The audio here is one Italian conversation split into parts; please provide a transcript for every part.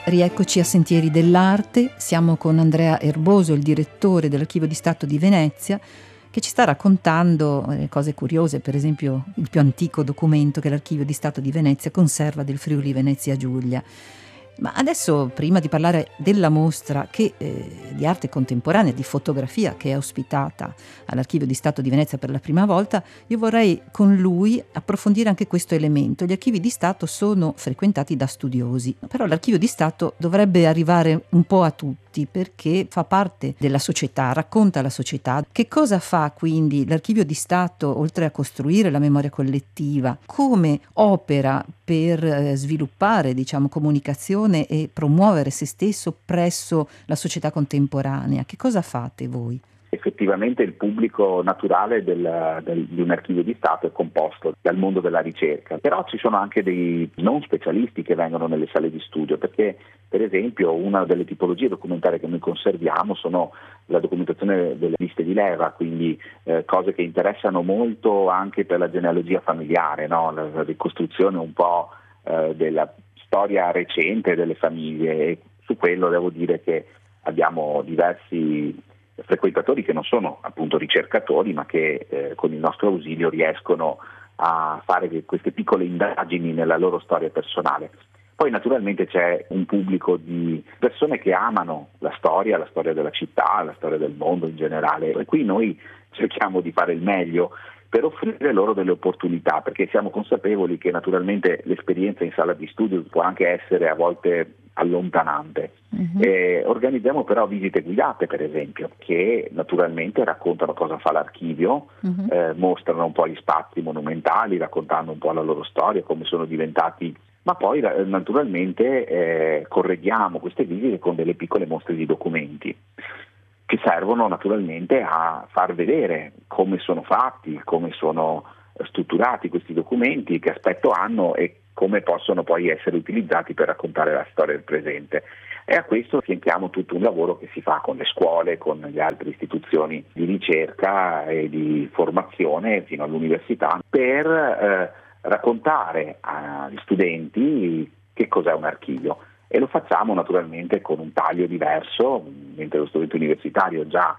Rieccoci a Sentieri dell'Arte, siamo con Andrea Erboso, il direttore dell'Archivio di Stato di Venezia, che ci sta raccontando cose curiose, per esempio il più antico documento che l'Archivio di Stato di Venezia conserva del Friuli Venezia Giulia. Ma adesso, prima di parlare della mostra di arte contemporanea, di fotografia, che è ospitata all'Archivio di Stato di Venezia per la prima volta, io vorrei con lui approfondire anche questo elemento. Gli archivi di Stato sono frequentati da studiosi, però l'Archivio di Stato dovrebbe arrivare un po' a tutti, perché fa parte della società, racconta la società. Che cosa fa quindi l'Archivio di Stato, oltre a costruire la memoria collettiva? Come opera per sviluppare, comunicazione e promuovere se stesso presso la contemporanea? Che cosa fate voi? Effettivamente il pubblico naturale di un archivio di Stato è composto dal mondo della ricerca, però ci sono anche dei non specialisti che vengono nelle sale di studio, perché per esempio una delle tipologie documentari che noi conserviamo sono la documentazione delle liste di leva, quindi cose che interessano molto anche per la genealogia familiare, no? La ricostruzione un po' della storia recente delle famiglie, e su quello devo dire che abbiamo diversi frequentatori che non sono appunto ricercatori, ma che con il nostro ausilio riescono a fare queste piccole indagini nella loro storia personale. Poi naturalmente c'è un pubblico di persone che amano la storia della città, la storia del mondo in generale, e qui noi cerchiamo di fare il meglio per offrire loro delle opportunità, perché siamo consapevoli che naturalmente l'esperienza in sala di studio può anche essere a volte allontanante. Organizziamo però visite guidate, per esempio, che naturalmente raccontano cosa fa l'archivio, mostrano un po' gli spazi monumentali, raccontando un po' la loro storia, come sono diventati, ma poi naturalmente correghiamo queste visite con delle piccole mostre di documenti che servono naturalmente a far vedere come sono fatti, come sono strutturati questi documenti, che aspetto hanno e come possono poi essere utilizzati per raccontare la storia del presente. E a questo affianchiamo tutto un lavoro che si fa con le scuole, con le altre istituzioni di ricerca e di formazione fino all'università, per raccontare agli studenti che cos'è un archivio. E lo facciamo naturalmente con un taglio diverso, mentre lo studente universitario già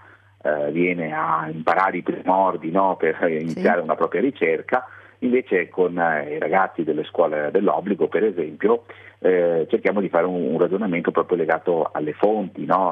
viene a imparare i primordi, no, per iniziare una propria ricerca. Invece con i ragazzi delle scuole dell'obbligo, per esempio, cerchiamo di fare un ragionamento proprio legato alle fonti, no?